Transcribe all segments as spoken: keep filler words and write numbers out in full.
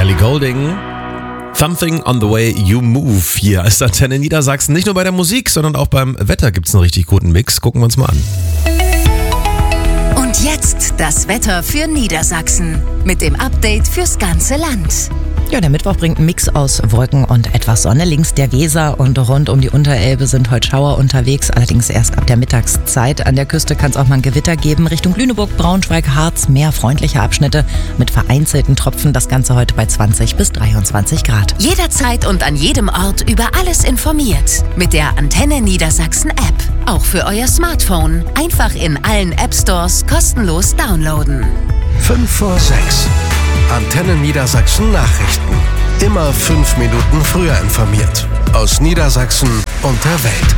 Ellie Goulding. Something on the way you move. Hier ist Antenne Niedersachsen. Nicht nur bei der Musik, sondern auch beim Wetter gibt es einen richtig guten Mix. Gucken wir uns mal an. Und jetzt das Wetter für Niedersachsen mit dem Update fürs ganze Land. Ja, der Mittwoch bringt einen Mix aus Wolken und etwas Sonne. Links der Weser und rund um die Unterelbe sind heute Schauer unterwegs, allerdings erst ab der Mittagszeit. An der Küste kann es auch mal ein Gewitter geben. Richtung Lüneburg, Braunschweig, Harz, mehr freundliche Abschnitte mit vereinzelten Tropfen. Das Ganze heute bei zwanzig bis dreiundzwanzig Grad. Jederzeit und an jedem Ort über alles informiert. Mit der Antenne Niedersachsen App. Auch für euer Smartphone. Einfach in allen App Stores kostenlos downloaden. fünf vor sechs. Antenne Niedersachsen Nachrichten. Immer fünf Minuten früher informiert. Aus Niedersachsen und der Welt.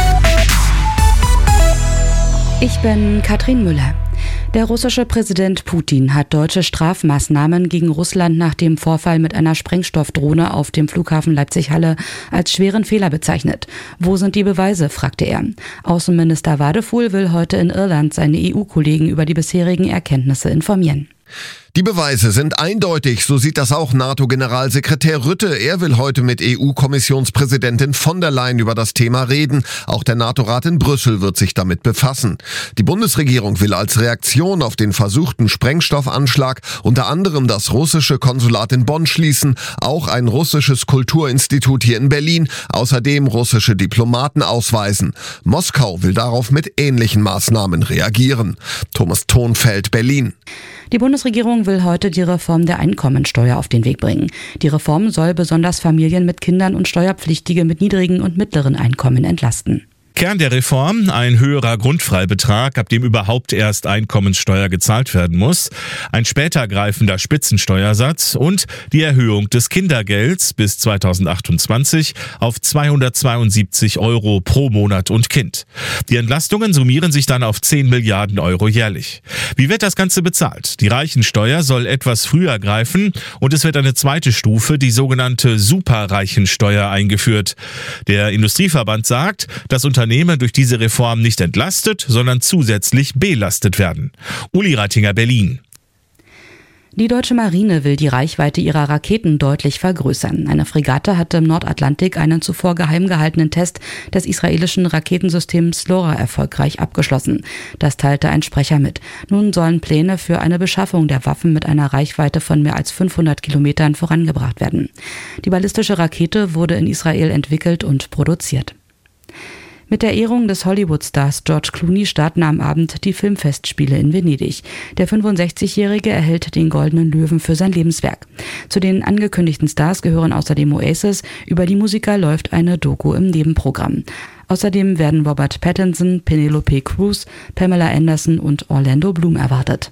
Ich bin Katrin Müller. Der russische Präsident Putin hat deutsche Strafmaßnahmen gegen Russland nach dem Vorfall mit einer Sprengstoffdrohne auf dem Flughafen Leipzig-Halle als schweren Fehler bezeichnet. Wo sind die Beweise, fragte er. Außenminister Wadefuhl will heute in Irland seine E U-Kollegen über die bisherigen Erkenntnisse informieren. Die Beweise sind eindeutig, so sieht das auch NATO-Generalsekretär Rutte. Er will heute mit E U-Kommissionspräsidentin von der Leyen über das Thema reden. Auch der NATO-Rat in Brüssel wird sich damit befassen. Die Bundesregierung will als Reaktion auf den versuchten Sprengstoffanschlag unter anderem das russische Konsulat in Bonn schließen, auch ein russisches Kulturinstitut hier in Berlin, außerdem russische Diplomaten ausweisen. Moskau will darauf mit ähnlichen Maßnahmen reagieren. Thomas Thonfeld, Berlin. Die Bundesregierung will heute die Reform der Einkommensteuer auf den Weg bringen. Die Reform soll besonders Familien mit Kindern und Steuerpflichtige mit niedrigen und mittleren Einkommen entlasten. Kern der Reform, ein höherer Grundfreibetrag, ab dem überhaupt erst Einkommenssteuer gezahlt werden muss, ein später greifender Spitzensteuersatz und die Erhöhung des Kindergelds bis zweitausendachtundzwanzig auf zweihundertzweiundsiebzig Euro pro Monat und Kind. Die Entlastungen summieren sich dann auf zehn Milliarden Euro jährlich. Wie wird das Ganze bezahlt? Die Reichensteuer soll etwas früher greifen und es wird eine zweite Stufe, die sogenannte Superreichensteuer, eingeführt. Der Industrieverband sagt, dass Unternehmen durch diese Reform nicht entlastet, sondern zusätzlich belastet werden. Uli Reitinger, Berlin. Die deutsche Marine will die Reichweite ihrer Raketen deutlich vergrößern. Eine Fregatte hatte im Nordatlantik einen zuvor geheim gehaltenen Test des israelischen Raketensystems LoRa erfolgreich abgeschlossen. Das teilte ein Sprecher mit. Nun sollen Pläne für eine Beschaffung der Waffen mit einer Reichweite von mehr als fünfhundert Kilometern vorangebracht werden. Die ballistische Rakete wurde in Israel entwickelt und produziert. Mit der Ehrung des Hollywood-Stars George Clooney starten am Abend die Filmfestspiele in Venedig. Der fünfundsechzigjährige erhält den Goldenen Löwen für sein Lebenswerk. Zu den angekündigten Stars gehören außerdem Oasis. Über die Musiker läuft eine Doku im Nebenprogramm. Außerdem werden Robert Pattinson, Penelope Cruz, Pamela Anderson und Orlando Bloom erwartet.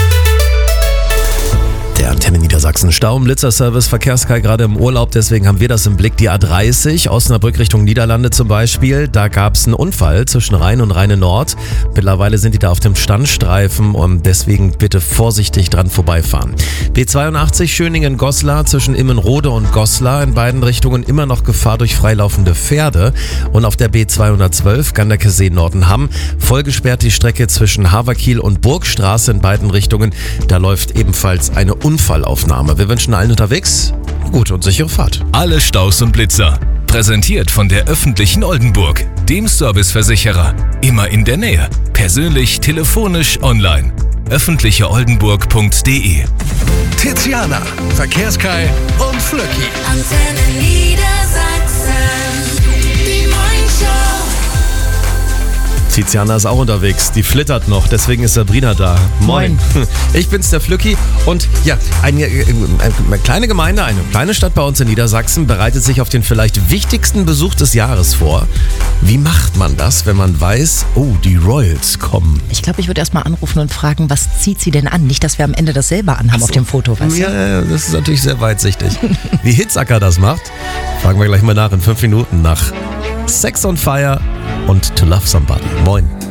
Der Antenne Niedersachsen Stau im Blitzerservice, Verkehrssky gerade im Urlaub, deswegen haben wir das im Blick. Die A dreißig, Osnabrück Richtung Niederlande zum Beispiel, da gab es einen Unfall zwischen Rhein und Rheine Nord. Mittlerweile sind die da auf dem Standstreifen und deswegen bitte vorsichtig dran vorbeifahren. B zweiundachtzig Schöningen-Goslar zwischen Immenrode und Goslar, in beiden Richtungen immer noch Gefahr durch freilaufende Pferde. Und auf der B zweihundertzwölf Ganderkesee-Nordenham voll gesperrt die Strecke zwischen Haverkiel und Burgstraße in beiden Richtungen. Da läuft ebenfalls eine Unfallaufnahme. Wir wünschen allen unterwegs gute und sichere Fahrt. Alle Staus und Blitzer. Präsentiert von der öffentlichen Oldenburg, dem Serviceversicherer. Immer in der Nähe. Persönlich, telefonisch, online. öffentliche oldenburg punkt de. Tiziana, Verkehrssky und Flöcki. Antenne Niedersachsen, die Morningshow. Tiziana ist auch unterwegs, die flittert noch, deswegen ist Sabrina da. Moin. Ich bin's, der Flücki. Und ja, eine, eine kleine Gemeinde, eine kleine Stadt bei uns in Niedersachsen bereitet sich auf den vielleicht wichtigsten Besuch des Jahres vor. Wie macht man das, wenn man weiß, oh, die Royals kommen? Ich glaube, ich würde erst mal anrufen und fragen, was zieht sie denn an? Nicht, dass wir am Ende das selber anhaben so. Auf dem Foto, weißt du? Ja, das ist natürlich sehr weitsichtig. Wie Hitzacker das macht, fragen wir gleich mal nach in fünf Minuten nach Sex on Fire und To Love Somebody. Moin.